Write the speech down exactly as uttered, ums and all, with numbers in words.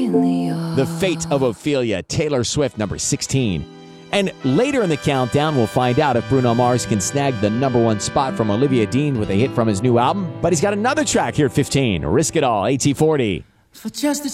Ophelia. The Fate of Ophelia, Taylor Swift, number sixteen. And later in the countdown, we'll find out if Bruno Mars can snag the number one spot from Olivia Dean with a hit from his new album. But he's got another track here at fifteen, Risk It All, A T forty. For just a